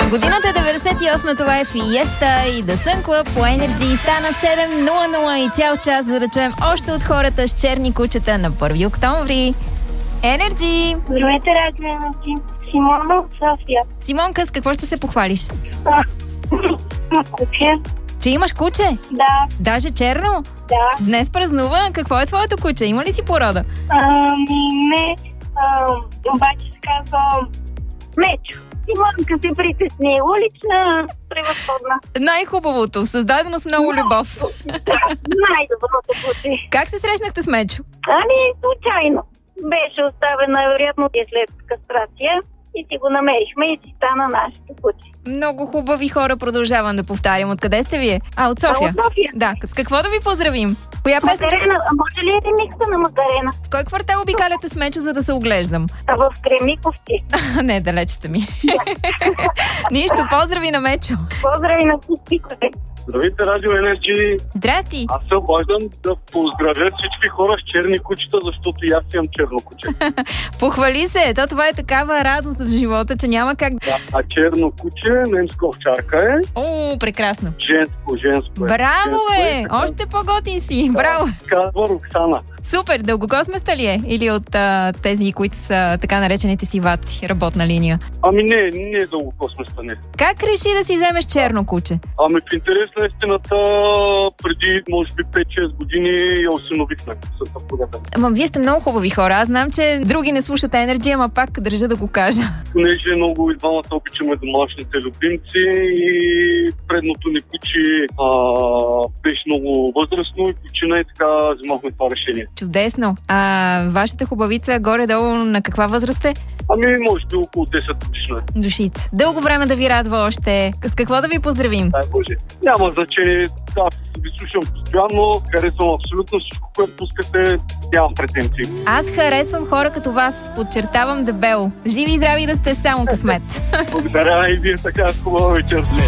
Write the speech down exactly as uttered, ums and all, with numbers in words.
Годината е деветдесет и осма, това е Фиеста и The Sun Club по Energy. Стана седем нула нула и цял час, за да чуем още от хората с черни кучета на първи октомври. Energy! Здравейте, Радио Energy. Симона от София. Симонка, с какво ще се похвалиш? А, куче. Че имаш куче? Да. Даже черно? Да. Днес празнува. Какво е твоето куче? Има ли си порода? Ами не, а, обаче се казва Мечо. Симонка се притесни. Улична, превъзходна. Най-хубавото. Създадено с много любов. Най-доброто куче. Как се срещнахте с Мечо? Ами, случайно. Беше оставена, вероятно, и след кастрация. И си го намерихме и си стана нашето куче. Много хубави хора, продължавам да повтарям. Откъде сте вие? А, от София? А, от София. Да, с какво да ви поздравим? Коя песен? Макарена. А може ли ремикса на Макарена? Кой квартал обикаляте с Мечо, за да се оглеждам? А в Кремиковци. Не, далеч сте ми. Нищо, поздрави на Мечо. Поздрави на всички колеги. Здравейте, Радио Енерджи. Здрасти. Аз се обаждам да поздравя всички хора с черни кучета, защото и аз имам черно куче. Похвали се, то това е такава радост в живота, че няма как... Да, а черно куче, немска овчарка е. О, прекрасно. Женско, женско е. Браво, женско е! Още по-готин си. Браво. Казва Роксана. Супер, дългокосместа ли е? Или от а, тези, които са така наречените сиваци, работна линия? Ами не, не е дългокосместа, не. Как реши да си вземеш черно куче? Ами в интерес на истината, преди може би пет-шест години я осиновихме с съпругата. Ама вие сте много хубави хора. Аз знам, че други не слушат Energy, ама пак държа да го кажа. Понеже много и двамата обичаме домашните любимци и предното ни куче а, беше много възрастно и почина и така взимахме това решение. Чудесно. А вашата хубавица горе-долу на каква възраст е? Ами може би около десет годишна. Душица. Дълго време да ви радва още. С какво да ви поздравим? Дай Боже. Няма значение. Аз ви слушам постоянно. Харесвам абсолютно всичко, което пускате. Нямам претенции. Аз харесвам хора като вас. Подчертавам дебело. Живи и здрави да сте, само късмет. Благодаря и вие така. Хубава вечер.